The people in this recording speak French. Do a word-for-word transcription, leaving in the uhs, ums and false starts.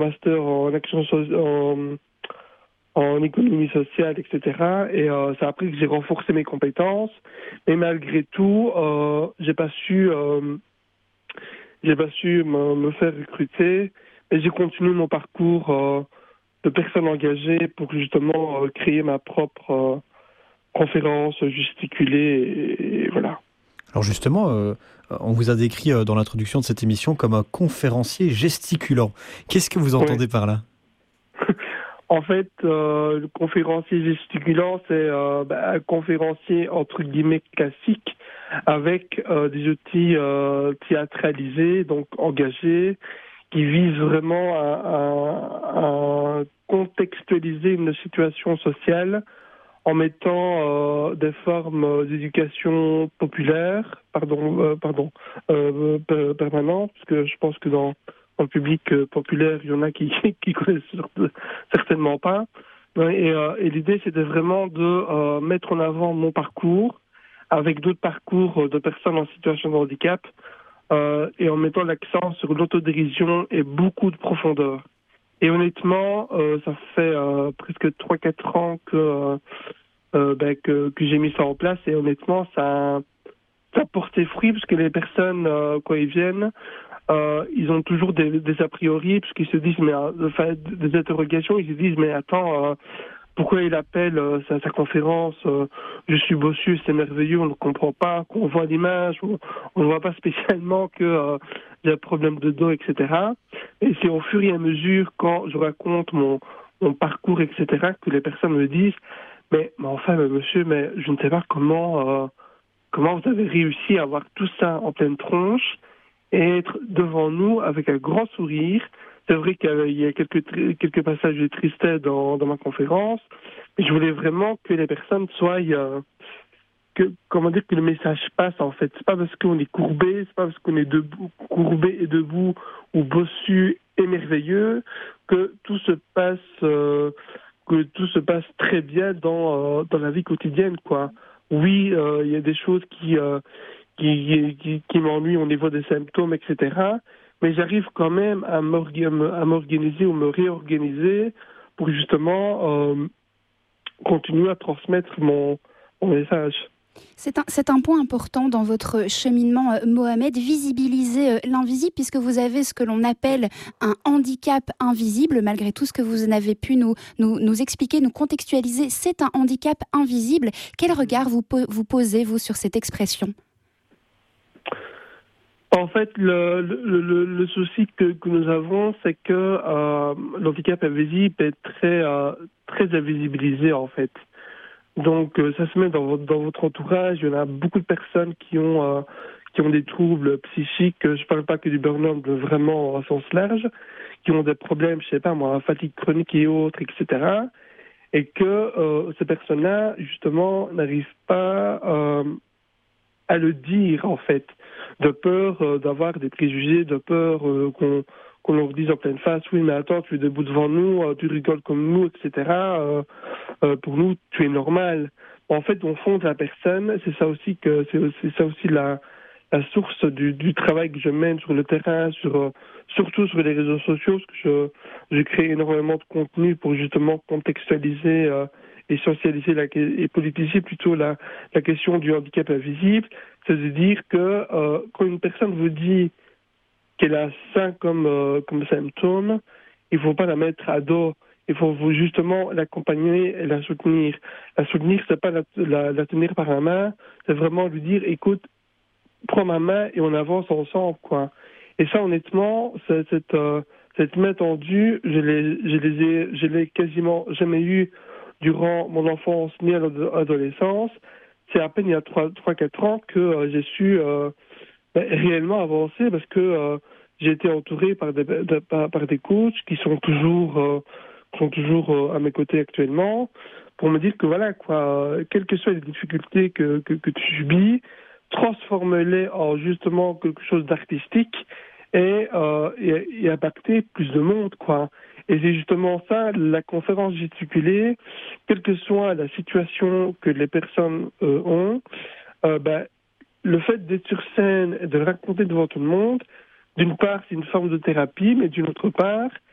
master en action so- en, en économie sociale, et cetera. Et euh, ça a appris que j'ai renforcé mes compétences. Mais malgré tout, euh, j'ai pas su, euh, j'ai pas su me, me faire recruter. Et j'ai continué mon parcours euh, de personne engagée pour justement euh, créer ma propre euh, conférence gesticulée. Et, et voilà. Alors justement, euh, on vous a décrit euh, dans l'introduction de cette émission comme un conférencier gesticulant. Qu'est-ce que vous Ouais. entendez par là? En fait, euh, le conférencier gesticulant, c'est euh, bah, un conférencier entre guillemets classique avec euh, des outils euh, théâtralisés, donc engagés, qui visent vraiment à, à- à contextualiser une situation sociale en mettant euh, des formes d'éducation populaire, pardon, euh, pardon, euh, per- permanente, parce que je pense que dans, dans le public euh, populaire, il y en a qui qui connaissent certainement pas. Ouais, Et, euh, et l'idée, c'était vraiment de euh, mettre en avant mon parcours avec d'autres parcours de personnes en situation de handicap euh, et en mettant l'accent sur l'autodérision et beaucoup de profondeur. Et honnêtement, euh, ça fait euh, presque trois quatre ans que, euh, euh, ben, que, que j'ai mis ça en place et honnêtement, ça, ça porte ses fruits parce que les personnes, euh, quand ils viennent, euh, ils ont toujours des, des a priori parce qu'ils se disent, mais euh, enfin, des interrogations, ils se disent, mais attends, euh, pourquoi il appelle euh, sa, sa conférence euh, Je suis bossu, c'est merveilleux, on ne comprend pas, qu'on voit l'image, on on ne voit pas spécialement que euh, il y a un problème de dos, et cetera. Et c'est au fur et à mesure, quand je raconte mon, mon parcours, et cetera, que les personnes me disent, mais, mais enfin, mais monsieur, mais je ne sais pas comment, euh, comment vous avez réussi à avoir tout ça en pleine tronche et être devant nous avec un grand sourire. C'est vrai qu'il y a quelques, quelques passages de tristesse dans, dans ma conférence, mais je voulais vraiment que les personnes soient, euh, que, comment dire, que le message passe en fait. C'est pas parce qu'on est courbé, c'est pas parce qu'on est debout, courbé et debout ou bossu et merveilleux que tout se passe, euh, que tout se passe très bien dans, euh, dans la vie quotidienne, quoi. Oui, euh, il y a des choses qui, euh, qui, qui, qui m'ennuient au niveau des symptômes, et cetera. Mais j'arrive quand même à m'orga- à m'organiser ou me réorganiser pour justement euh, continuer à transmettre mon, mon message. C'est un, c'est un point important dans votre cheminement, euh, Mohamed, visibiliser euh, l'invisible, puisque vous avez ce que l'on appelle un handicap invisible. Malgré tout ce que vous en avez pu nous, nous, nous expliquer, nous contextualiser, c'est un handicap invisible. Quel regard vous, po- vous posez, vous, sur cette expression ? En fait, le, le, le, le souci que, que nous avons, c'est que euh, l'handicap invisible est très, euh, très invisibilisé, en fait. Donc, euh, ça se met dans votre, dans votre entourage. Il y en a beaucoup de personnes qui ont, euh, qui ont des troubles psychiques. Je ne parle pas que du burn-out, mais vraiment au sens large, qui ont des problèmes, je sais pas moi, fatigue chronique et autres, et cetera. Et que euh, ces personnes-là, justement, n'arrivent pas euh, à le dire, en fait, de peur euh, d'avoir des préjugés, de peur euh, qu'on qu'on leur dise en pleine face, oui, mais attends, tu es debout devant nous, euh, tu rigoles comme nous, et cetera. Euh, euh, pour nous, tu es normal. En fait, on fonde la personne. C'est ça aussi que c'est, c'est ça aussi la, la source du, du travail que je mène sur le terrain, sur euh, surtout sur les réseaux sociaux, parce que je, je crée énormément de contenu pour justement contextualiser euh, et socialiser la, et politiser plutôt la, la question du handicap invisible. C'est de dire que euh, quand une personne vous dit qu'elle a ça comme, euh, comme symptôme, il ne faut pas la mettre à dos. Il faut justement l'accompagner et la soutenir. La soutenir, c'est pas la, la, la tenir par la main, c'est vraiment lui dire, écoute, prends ma main et on avance ensemble, quoi. Et ça, honnêtement, c'est, cette, euh, cette main tendue, je l'ai, je les ai, je l'ai quasiment jamais eu durant mon enfance ni à l'adolescence. C'est à peine il y a trois quatre ans que euh, j'ai su euh, ben, réellement avancer parce que euh, j'ai été entouré par des, de, par, par des coachs qui sont toujours, euh, sont toujours euh, à mes côtés actuellement pour me dire que voilà, quoi, euh, quelles que soient les difficultés que, que, que tu subis, transforme-les en justement quelque chose d'artistique et, euh, et, et impacter plus de monde, quoi. Et c'est justement ça, la conférence gesticulée, quelle que soit la situation que les personnes euh, ont, euh, ben, le fait d'être sur scène et de le raconter devant tout le monde, d'une part, c'est une forme de thérapie, mais d'une autre part,